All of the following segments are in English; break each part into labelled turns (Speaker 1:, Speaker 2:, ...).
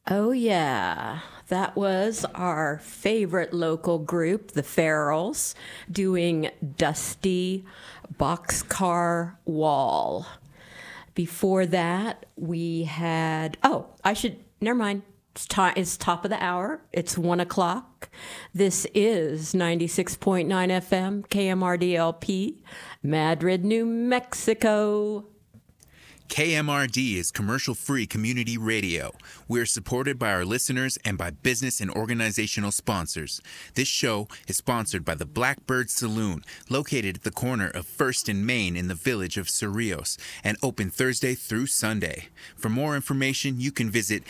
Speaker 1: Oh, yeah. That was our favorite local group, the Ferals, doing Dusty Boxcar Wall. Before that, we had, never mind. It's top of the hour. It's 1 o'clock. This is 96.9 FM, KMRDLP, Madrid, New Mexico.
Speaker 2: KMRD is commercial-free community radio. We're supported by our listeners and by business and organizational sponsors. This show is sponsored by the Blackbird Saloon, located at the corner of 1st and Main in the village of Cerrillos, and open Thursday through Sunday. For more information, you can visit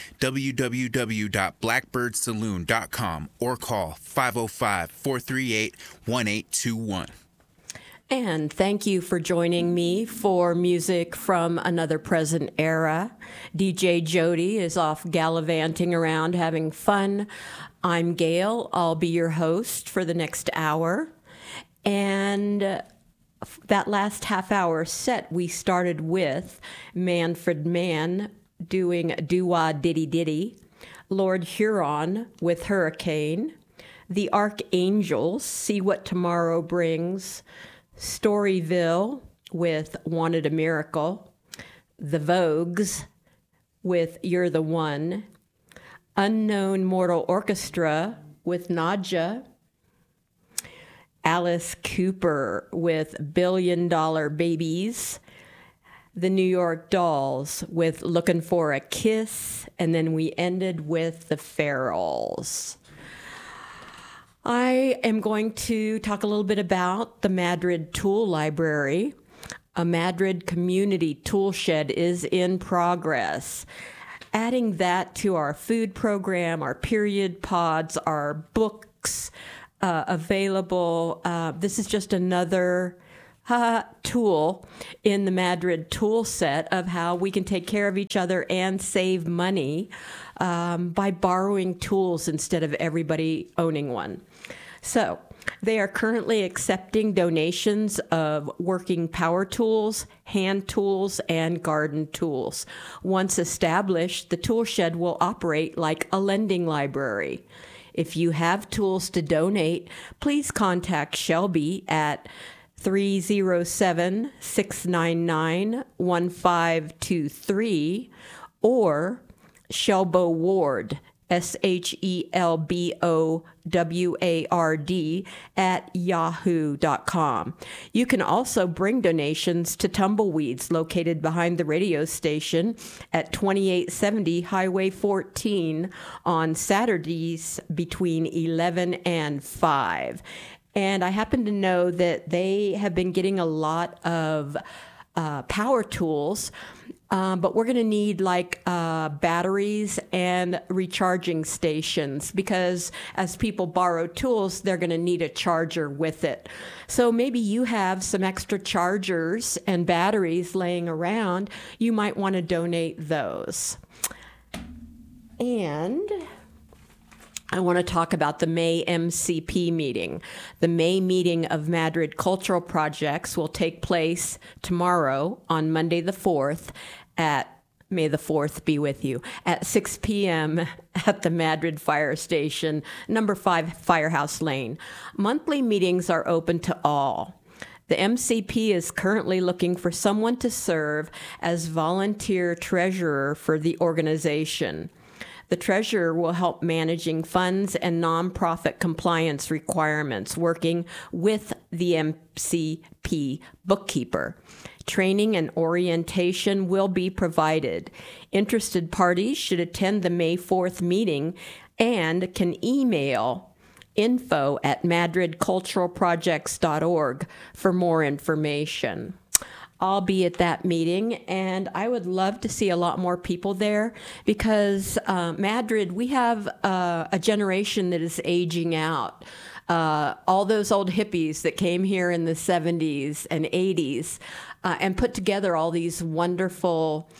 Speaker 2: www.blackbirdsaloon.com or call 505-438-1821.
Speaker 1: And thank you for joining me for music from another present era. DJ Jody is off gallivanting around having fun. I'm Gail. I'll be your host for the next hour. And that last half hour set, we started with Manfred Mann doing Doo-Wah Diddy Diddy, Lord Huron with Hurricane, the Archangels, See What Tomorrow Brings, Storyville with Wanted a Miracle, The Vogues with You're the One, Unknown Mortal Orchestra with Nadja, Alice Cooper with Billion Dollar Babies, the New York Dolls with Looking for a Kiss, and then we ended with the Ferals. I am going to talk a little bit about the Madrid Tool Library. A Madrid Community Tool Shed is in progress. Adding that to our food program, our period pods, our books available. This is just another tool in the Madrid tool set of how we can take care of each other and save money by borrowing tools instead of everybody owning one. So they are currently accepting donations of working power tools, hand tools, and garden tools. Once established, the tool shed will operate like a lending library. If you have tools to donate, please contact Shelby at 307-699-1523 or Shelbo Ward, SHELBOWARD at yahoo.com. You can also bring donations to Tumbleweeds, located behind the radio station at 2870 Highway 14 on Saturdays between 11 and 5. And I happen to know that they have been getting a lot of power tools, but we're going to need like batteries and recharging stations because as people borrow tools, they're going to need a charger with it. So maybe you have some extra chargers and batteries laying around. You might want to donate those. And I want to talk about the May MCP meeting. The May meeting of Madrid Cultural Projects will take place tomorrow on Monday the 4th at, may the 4th be with you, at 6 p.m. at the Madrid Fire Station, number 5 Firehouse Lane. Monthly meetings are open to all. The MCP is currently looking for someone to serve as volunteer treasurer for the organization. The treasurer will help managing funds and nonprofit compliance requirements, working with the MCP bookkeeper. Training and orientation will be provided. Interested parties should attend the May 4th meeting and can email info@madridculturalprojects.org for more information. I'll be at that meeting, and I would love to see a lot more people there because Madrid, we have a generation that is aging out. All those old hippies that came here in the 70s and 80s and put together all these wonderful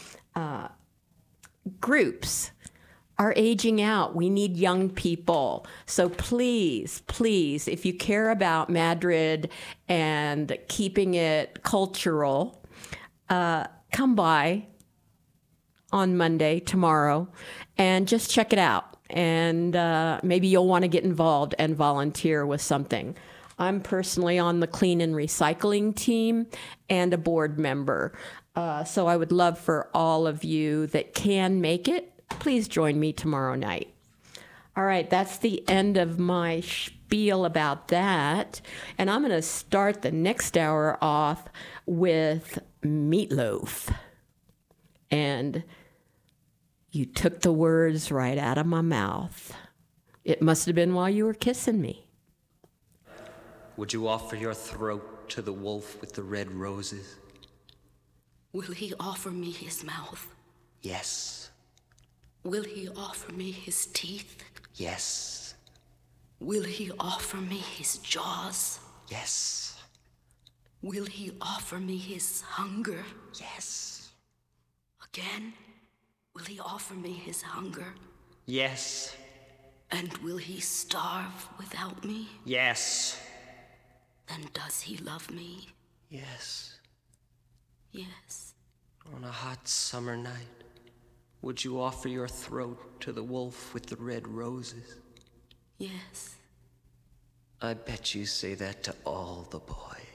Speaker 1: groups are aging out. We need young people. So please, please, if you care about Madrid and keeping it cultural, come by on Monday, tomorrow, and just check it out. And maybe you'll want to get involved and volunteer with something. I'm personally on the clean and recycling team and a board member. So I would love for all of you that can make it, please join me tomorrow night. All right, that's the end of my spiel about that. And I'm going to start the next hour off with Meatloaf. And you took the words right out of my mouth. It must have been while you were kissing me.
Speaker 3: Would you offer your throat to the wolf with the red roses?
Speaker 4: Will he offer me his mouth?
Speaker 3: Yes.
Speaker 4: Will he offer me his teeth?
Speaker 3: Yes.
Speaker 4: Will he offer me his jaws?
Speaker 3: Yes.
Speaker 4: Will he offer me his hunger?
Speaker 3: Yes.
Speaker 4: Again, will he offer me his hunger?
Speaker 3: Yes.
Speaker 4: And will he starve without me?
Speaker 3: Yes.
Speaker 4: Then does he love me?
Speaker 3: Yes.
Speaker 4: Yes.
Speaker 3: On a hot summer night, would you offer your throat to the wolf with the red roses?
Speaker 4: Yes.
Speaker 3: I bet you say that to all the boys.